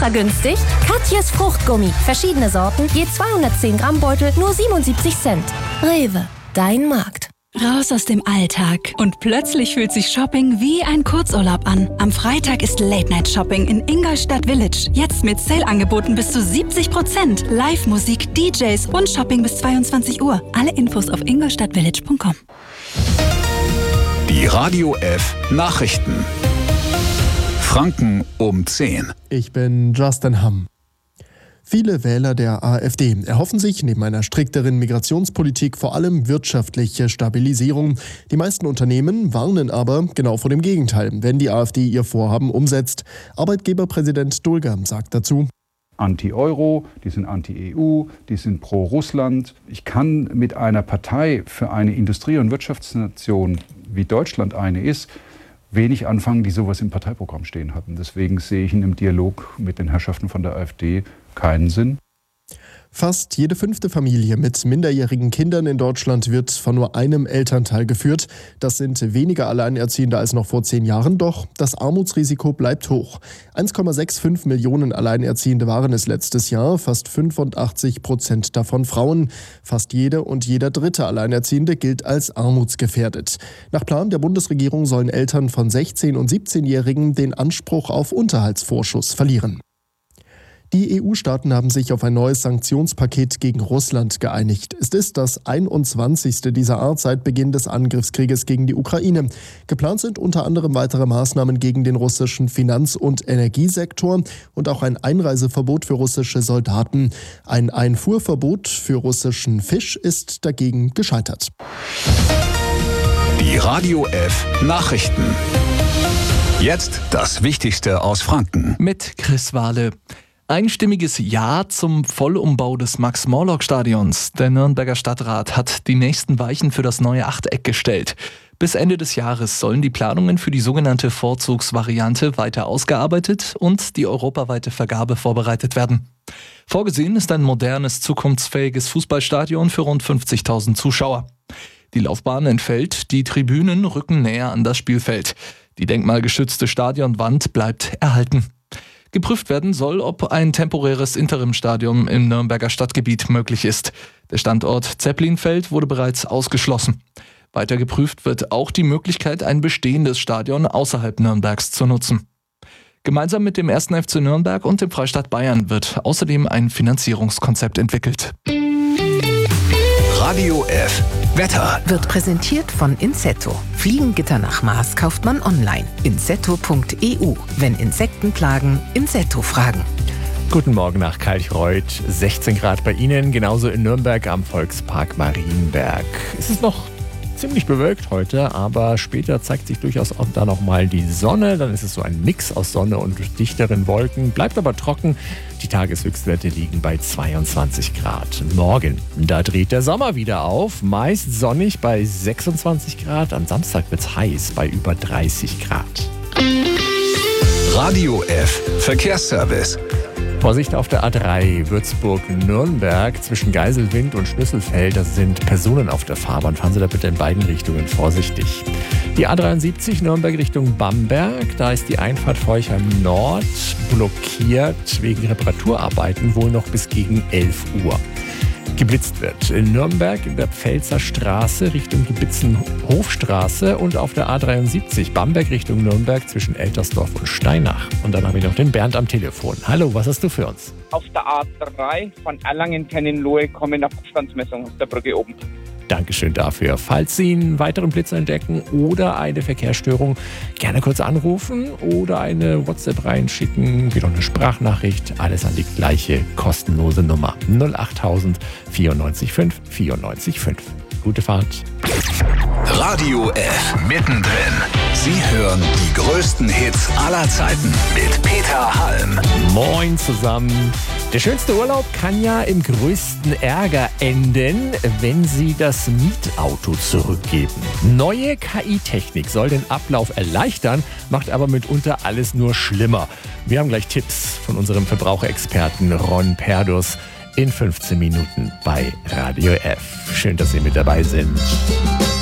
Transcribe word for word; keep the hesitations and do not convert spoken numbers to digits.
extra günstig? Katjes Fruchtgummi. Verschiedene Sorten, je zweihundertzehn Gramm Beutel, nur siebenundsiebzig Cent. Rewe, dein Markt. Raus aus dem Alltag. Und plötzlich fühlt sich Shopping wie ein Kurzurlaub an. Am Freitag ist Late-Night-Shopping in Ingolstadt Village. Jetzt mit Sale-Angeboten bis zu siebzig Prozent. Live-Musik, D Js und Shopping bis zweiundzwanzig Uhr. Alle Infos auf ingolstadtvillage punkt com. Die Radio F Nachrichten. Franken um zehn. Ich bin Justin Hamm. Viele Wähler der AfD erhoffen sich neben einer strikteren Migrationspolitik vor allem wirtschaftliche Stabilisierung. Die meisten Unternehmen warnen aber genau vor dem Gegenteil, wenn die AfD ihr Vorhaben umsetzt. Arbeitgeberpräsident Dulger sagt dazu: Anti-Euro, die sind anti-E U, die sind pro-Russland. Ich kann mit einer Partei für eine Industrie- und Wirtschaftsnation, wie Deutschland eine ist, wenig anfangen, die sowas im Parteiprogramm stehen hatten. Deswegen sehe ich in einem Dialog mit den Herrschaften von der AfD keinen Sinn. Fast jede fünfte Familie mit minderjährigen Kindern in Deutschland wird von nur einem Elternteil geführt. Das sind weniger Alleinerziehende als noch vor zehn Jahren, doch das Armutsrisiko bleibt hoch. eins Komma fünfundsechzig Millionen Alleinerziehende waren es letztes Jahr, fast fünfundachtzig Prozent davon Frauen. Fast jede und jeder dritte Alleinerziehende gilt als armutsgefährdet. Nach Plan der Bundesregierung sollen Eltern von sechzehn- und siebzehnjährigen den Anspruch auf Unterhaltsvorschuss verlieren. Die E U-Staaten haben sich auf ein neues Sanktionspaket gegen Russland geeinigt. Es ist das einundzwanzigste dieser Art seit Beginn des Angriffskrieges gegen die Ukraine. Geplant sind unter anderem weitere Maßnahmen gegen den russischen Finanz- und Energiesektor und auch ein Einreiseverbot für russische Soldaten. Ein Einfuhrverbot für russischen Fisch ist dagegen gescheitert. Die Radio F Nachrichten. Jetzt das Wichtigste aus Franken. Mit Chris Wahle. Einstimmiges Ja zum Vollumbau des Max-Morlock-Stadions. Der Nürnberger Stadtrat hat die nächsten Weichen für das neue Achteck gestellt. Bis Ende des Jahres sollen die Planungen für die sogenannte Vorzugsvariante weiter ausgearbeitet und die europaweite Vergabe vorbereitet werden. Vorgesehen ist ein modernes, zukunftsfähiges Fußballstadion für rund fünfzigtausend Zuschauer. Die Laufbahn entfällt, die Tribünen rücken näher an das Spielfeld. Die denkmalgeschützte Stadionwand bleibt erhalten. Geprüft werden soll, ob ein temporäres Interimstadion im Nürnberger Stadtgebiet möglich ist. Der Standort Zeppelinfeld wurde bereits ausgeschlossen. Weiter geprüft wird auch die Möglichkeit, ein bestehendes Stadion außerhalb Nürnbergs zu nutzen. Gemeinsam mit dem ersten F C Nürnberg und dem Freistaat Bayern wird außerdem ein Finanzierungskonzept entwickelt. Radio F Wetter wird präsentiert von Insetto. Fliegengitter nach Maß kauft man online. insetto punkt e u. Wenn Insekten plagen, Insetto fragen. Guten Morgen nach Kalchreuth. sechzehn Grad bei Ihnen, genauso in Nürnberg am Volkspark Marienberg. Es ist noch ziemlich bewölkt heute, aber später zeigt sich durchaus auch da nochmal die Sonne. Dann ist es so ein Mix aus Sonne und dichteren Wolken. Bleibt aber trocken. Die Tageshöchstwerte liegen bei zweiundzwanzig Grad. Morgen, da dreht der Sommer wieder auf. Meist sonnig bei sechsundzwanzig Grad. Am Samstag wird es heiß bei über dreißig Grad. Radio F Verkehrsservice. Vorsicht auf der A drei Würzburg-Nürnberg zwischen Geiselwind und Schlüsselfeld. Da sind Personen auf der Fahrbahn. Fahren Sie da bitte in beiden Richtungen vorsichtig. Die A dreiundsiebzig Nürnberg Richtung Bamberg. Da ist die Einfahrt Forchheim Nord blockiert wegen Reparaturarbeiten wohl noch bis gegen elf Uhr. Geblitzt wird in Nürnberg in der Pfälzer Straße Richtung Gebitzenhofstraße und auf der A dreiundsiebzig Bamberg Richtung Nürnberg zwischen Eltersdorf und Steinach. Und dann habe ich noch den Bernd am Telefon. Hallo, was hast du für uns? Auf der A drei von Erlangen-Tennenlohe kommen auf Abstandsmessung auf der Brücke oben. Dankeschön dafür. Falls Sie einen weiteren Blitz entdecken oder eine Verkehrsstörung, gerne kurz anrufen oder eine WhatsApp reinschicken, wieder eine Sprachnachricht. Alles an die gleiche kostenlose Nummer null achttausend vierundneunzig fünf vierundneunzig fünf. Gute Fahrt. Radio F mittendrin. Sie hören die größten Hits aller Zeiten mit Peter Halm. Moin zusammen. Der schönste Urlaub kann ja im größten Ärger enden, wenn Sie das Mietauto zurückgeben. Neue K I-Technik soll den Ablauf erleichtern, macht aber mitunter alles nur schlimmer. Wir haben gleich Tipps von unserem Verbraucherexperten Ron Perdus in fünfzehn Minuten bei Radio F. Schön, dass Sie mit dabei sind.